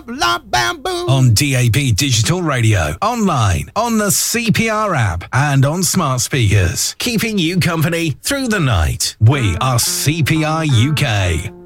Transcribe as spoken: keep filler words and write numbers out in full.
La bamboo. On D A B Digital Radio, online, on the C P R app, and on smart speakers. Keeping you company through the night. We are C P R U K.